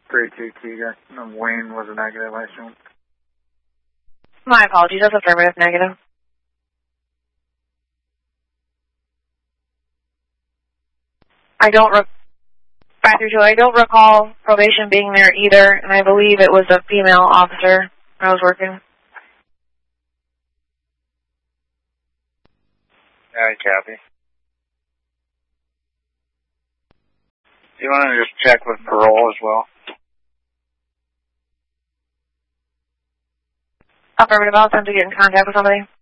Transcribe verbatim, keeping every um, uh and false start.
three two two, Wayne was a negative, I assume. My apologies, that's affirmative negative. I don't re- five three two, I don't recall probation being there either, and I believe it was a female officer when I was working. All right, copy. Do you want to just check with parole as well? Affirmative, I'll attempt to get in contact with somebody.